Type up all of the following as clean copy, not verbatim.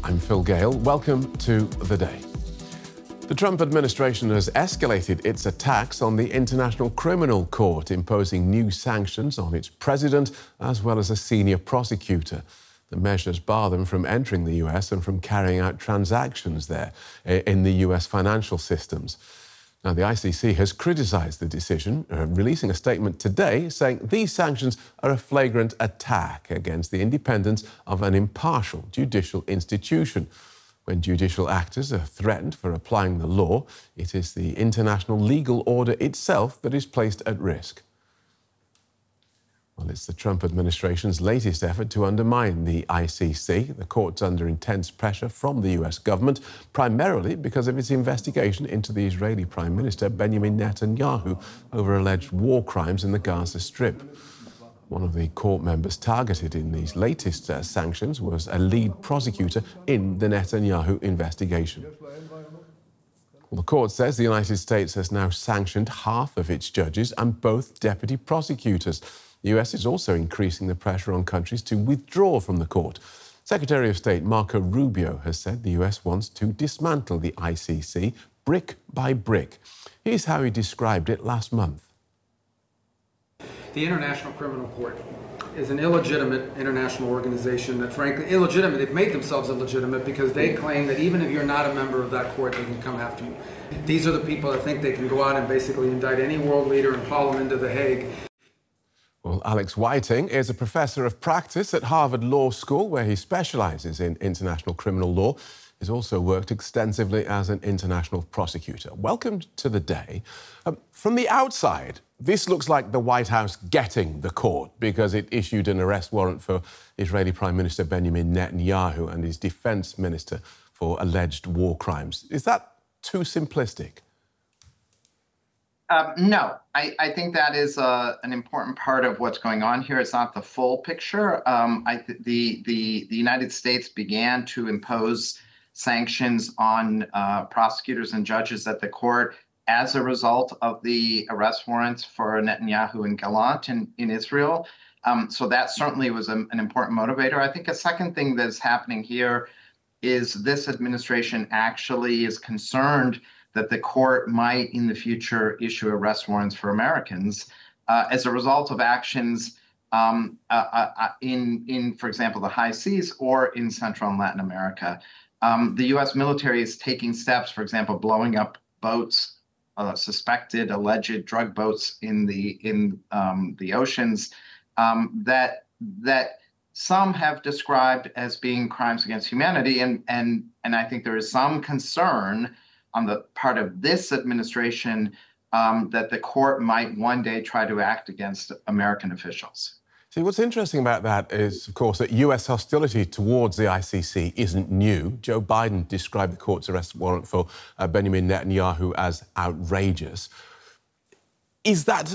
I'm Phil Gale. Welcome to The Day. The Trump administration has escalated its attacks on the International Criminal Court, imposing new sanctions on its president as well as a senior prosecutor. The measures bar them from entering the US and from carrying out transactions there in the US financial systems. Now, the ICC has criticised the decision, releasing a statement today saying these sanctions are a flagrant attack against the independence of an impartial judicial institution. When judicial actors are threatened for applying the law, it is the international legal order itself that is placed at risk. Well, it's the Trump administration's latest effort to undermine the ICC. The court's under intense pressure from the US government, primarily because of its investigation into the Israeli Prime Minister Benjamin Netanyahu over alleged war crimes in the Gaza Strip. One of the court members targeted in these latest sanctions was a lead prosecutor in the Netanyahu investigation. Well, the court says the United States has now sanctioned half of its judges and both deputy prosecutors. The US is also increasing the pressure on countries to withdraw from the court. Secretary of State Marco Rubio has said the US wants to dismantle the ICC brick by brick. Here's how he described it last month. The International Criminal Court is an illegitimate international organization that, frankly, illegitimate. They've made themselves illegitimate because they claim that even if you're not a member of that court, they can come after you. These are the people that think they can go out and basically indict any world leader and haul them into The Hague. Well, Alex Whiting is a professor of practice at Harvard Law School, where he specialises in international criminal law. He's also worked extensively as an international prosecutor. Welcome to The Day. From the outside, this looks like the White House getting the court because it issued an arrest warrant for Israeli Prime Minister Benjamin Netanyahu and his defence minister for alleged war crimes. Is that too simplistic? No, I think that is an important part of what's going on here. It's not the full picture. The United States began to impose sanctions on prosecutors and judges at the court as a result of the arrest warrants for Netanyahu and Gallant in Israel. So that certainly was an important motivator. I think a second thing that's happening here is this administration actually is concerned that the court might in the future issue arrest warrants for Americans as a result of actions in, for example, the high seas or in Central and Latin America. The U.S. military is taking steps, for example, blowing up boats, suspected, alleged drug boats in the oceans that some have described as being crimes against humanity, and I think there is some concern on the part of this administration that the court might one day try to act against American officials. See, what's interesting about that is, of course, that US hostility towards the ICC isn't new. Joe Biden described the court's arrest warrant for Benjamin Netanyahu as outrageous. Is that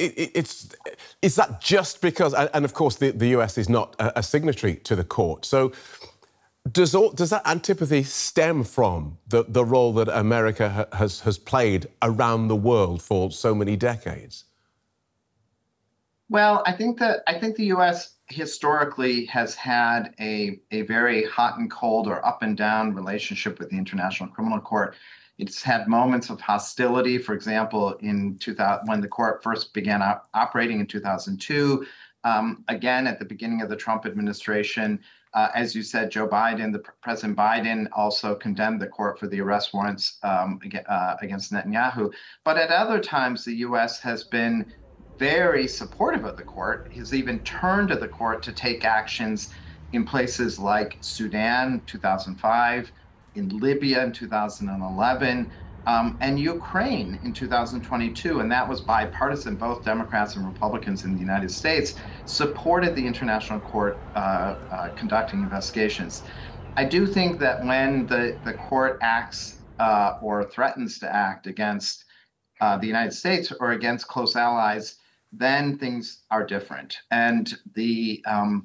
just because, and of course the US is not a signatory to the court, so does that antipathy stem from the role that America has played around the world for so many decades? Well, I think the U.S. historically has had a very hot and cold or up and down relationship with the International Criminal Court. It's had moments of hostility, for example, in 2000, when the court first began operating in 2002. Again, at the beginning of the Trump administration, as you said, President Biden also condemned the court for the arrest warrants against Netanyahu. But at other times, the U.S. has been very supportive of the court. Has even turned to the court to take actions in places like Sudan, 2005, in Libya in 2011, and Ukraine in 2022, and that was bipartisan. Both Democrats and Republicans in the United States supported the International Court conducting investigations. I do think that when the court acts or threatens to act against the United States or against close allies, then things are different. And the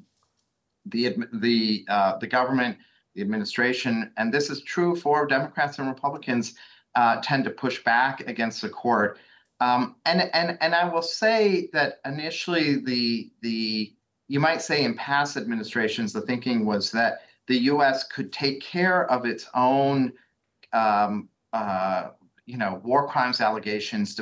government, the administration, and this is true for Democrats and Republicans, tend to push back against the court. And I will say that initially you might say in past administrations, the thinking was that the U.S. could take care of its own, war crimes allegations